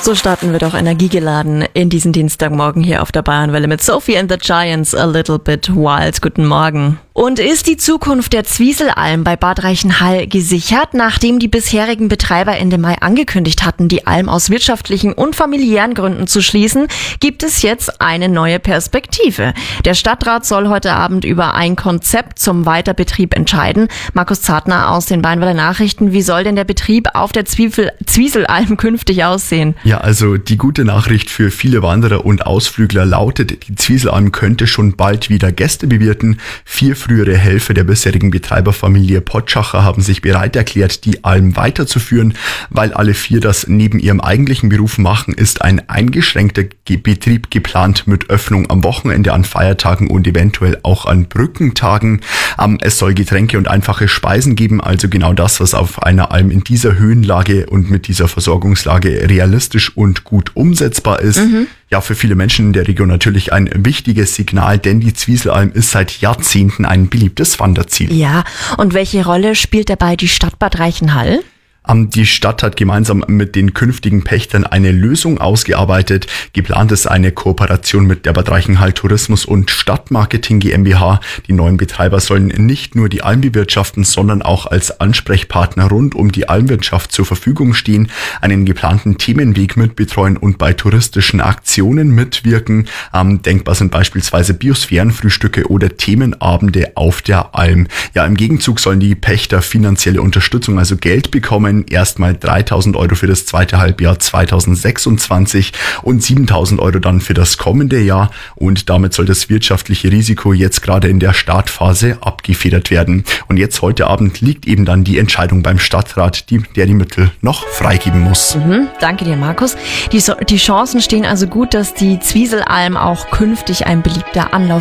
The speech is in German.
So starten wir doch energiegeladen in diesen Dienstagmorgen hier auf der Bayernwelle mit Sophie and the Giants, A Little Bit Wild. Guten Morgen. Und ist die Zukunft der Zwieselalm bei Bad Reichenhall gesichert? Nachdem die bisherigen Betreiber Ende Mai angekündigt hatten, die Alm aus wirtschaftlichen und familiären Gründen zu schließen, gibt es jetzt eine neue Perspektive. Der Stadtrat soll heute Abend über ein Konzept zum Weiterbetrieb entscheiden. Markus Zartner aus den Bayernweller Nachrichten. Wie soll denn der Betrieb auf der Zwieselalm künftig aussehen? Ja, also die gute Nachricht für viele Wanderer und Ausflügler lautet, die Zwieselalm könnte schon bald wieder Gäste bewirten. 4 frühere Helfer der bisherigen Betreiberfamilie Potschacher haben sich bereit erklärt, die Alm weiterzuführen. Weil alle 4 das neben ihrem eigentlichen Beruf machen, ist ein eingeschränkter Betrieb geplant mit Öffnung am Wochenende, an Feiertagen und eventuell auch an Brückentagen. Es soll Getränke und einfache Speisen geben, also genau das, was auf einer Alm in dieser Höhenlage und mit dieser Versorgungslage realistisch und gut umsetzbar ist. Ja, für viele Menschen in der Region natürlich ein wichtiges Signal, denn die Zwieselalm ist seit Jahrzehnten ein beliebtes Wanderziel. Ja, und welche Rolle spielt dabei die Stadt Bad Reichenhall? Die Stadt hat gemeinsam mit den künftigen Pächtern eine Lösung ausgearbeitet. Geplant ist eine Kooperation mit der Bad Reichenhall Tourismus und Stadtmarketing GmbH. Die neuen Betreiber sollen nicht nur die Alm bewirtschaften, sondern auch als Ansprechpartner rund um die Almwirtschaft zur Verfügung stehen, einen geplanten Themenweg mitbetreuen und bei touristischen Aktionen mitwirken. Denkbar sind beispielsweise Biosphärenfrühstücke oder Themenabende auf der Alm. Ja, im Gegenzug sollen die Pächter finanzielle Unterstützung, also Geld bekommen. Erstmal 3.000 Euro für das zweite Halbjahr 2026 und 7.000 Euro dann für das kommende Jahr. Und damit soll das wirtschaftliche Risiko jetzt gerade in der Startphase abgefedert werden. Und jetzt heute Abend liegt eben dann die Entscheidung beim Stadtrat, der die Mittel noch freigeben muss. Danke dir, Markus. Die Chancen stehen also gut, dass die Zwieselalm auch künftig ein beliebter Anlauf